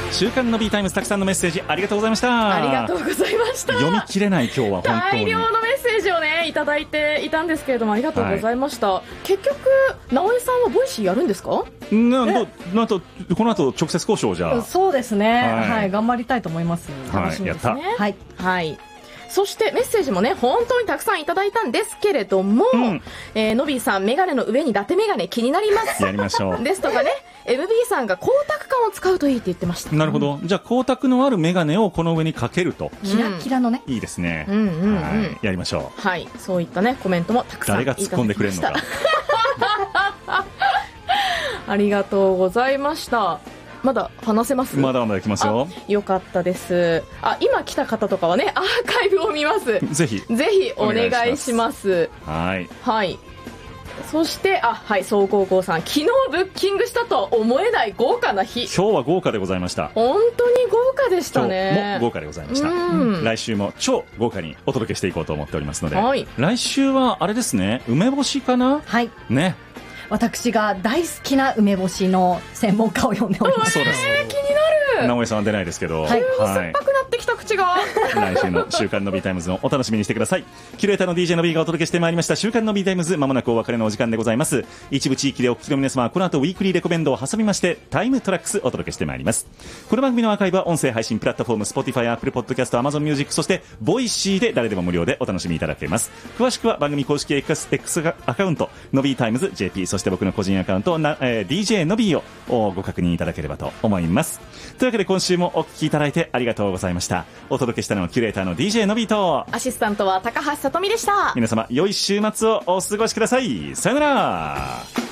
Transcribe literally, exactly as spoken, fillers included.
週刊の B タイムズ、たくさんのメッセージありがとうございました。 ありがとうございました。 読み切れない今日は本当に大量のメッセージをねいただいていたんですけれども、ありがとうございました、はい、結局直江さんはボイシーやるんですか？ なんとなんとこの後直接交渉じゃあ。 そうですね、はい、はい、頑張りたいと思います。 楽しみですね。 はい、 はい、そしてメッセージもね本当にたくさんいただいたんですけれども、うん、えー、のびーさんメガネの上に伊達メガネ気になりますやりましょうですとかね、 エムビー さんが光沢感を使うといいって言ってました。 なるほど、じゃあ光沢のあるメガネをこの上にかけると、 キラキラのね、 いいですね、 うんうんうん、 はい、やりましょう。 はい、そういったねコメントもたくさんいただきました。 誰が突っ込んでくれるのかありがとうございました。まだ話せます？ まだまだできますよ。 よかったです。あ、今来た方とかはねアーカイブを見ます。 ぜひぜひお願いします。 はい、 はい、そしてあ、はい、総合号さん、昨日ブッキングしたとは思えない豪華な日。 今日は豪華でございました。 本当に豪華でしたね。 今日も豪華でございました。来週も超豪華にお届けしていこうと思っておりますので、 はい、 来週はあれですね、梅干しかな。 はいね、 私が大好きな梅干しの専門家を呼んでおります。 そうです。 気になる。 直江さんは出ないですけど、 はい、 酸っぱくなってきた口が。 来週の週刊の B タイムズをお楽しみにしてください。キュレーターの ディージェー の B がお届けしてまいりました週刊の B タイムズ、まもなくお別れのお時間でございます。一部地域でお聞きの皆様はこの後ウィークリーレコメンドを挟みましてタイムトラックスお届けしてまいります。この番組のアーカイブは音声配信プラットフォーム Spotify、Apple Podcast、Amazon Music、そしてボイシーで誰でも無料でお楽しみいただけます。詳しくは番組公式 X, X アカウントの B タイムズ ジェーピー、 そして僕の個人アカウントな、えー、ディージェー の B をご確認いただければと思います。というわけで今週もお聞きいただいてありがとうございました。お届けしたのはキュレーターの ディージェー の B とアシスタントは高橋さとみでした。 皆様良い週末をお過ごしください。さよなら。